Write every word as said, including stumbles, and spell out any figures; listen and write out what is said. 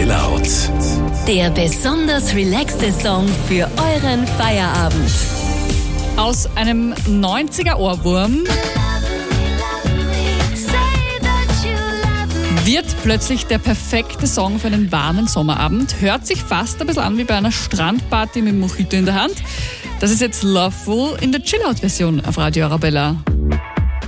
Chillout. Der besonders relaxte Song für euren Feierabend. Aus einem neunziger-Ohrwurm wird plötzlich der perfekte Song für einen warmen Sommerabend. Hört sich fast ein bisschen an wie bei einer Strandparty mit Mojito in der Hand. Das ist jetzt Loveful in der Chillout-Version auf Radio Arabella.